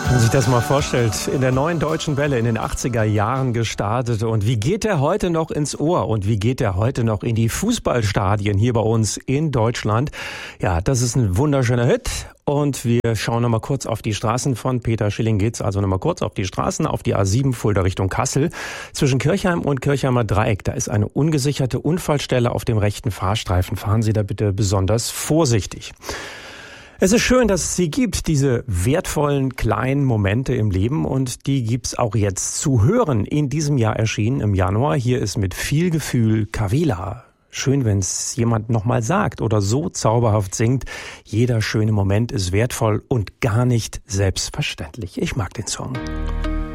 Wenn man sich das mal vorstellt, in der Neuen Deutschen Welle in den 80er Jahren gestartet, und wie geht der heute noch ins Ohr und wie geht der heute noch in die Fußballstadien hier bei uns in Deutschland? Ja, das ist ein wunderschöner Hit, und wir schauen nochmal kurz auf die Straßen. Von Peter Schilling geht's also nochmal kurz auf die Straßen, auf die A7 Fulda Richtung Kassel. Zwischen Kirchheim und Kirchheimer Dreieck, da ist eine ungesicherte Unfallstelle auf dem rechten Fahrstreifen. Fahren Sie da bitte besonders vorsichtig. Es ist schön, dass es sie gibt, diese wertvollen kleinen Momente im Leben, und die gibt's auch jetzt zu hören. In diesem Jahr erschienen im Januar. Hier ist mit viel Gefühl Kavila. Schön, wenn es jemand nochmal sagt oder so zauberhaft singt. Jeder schöne Moment ist wertvoll und gar nicht selbstverständlich. Ich mag den Song.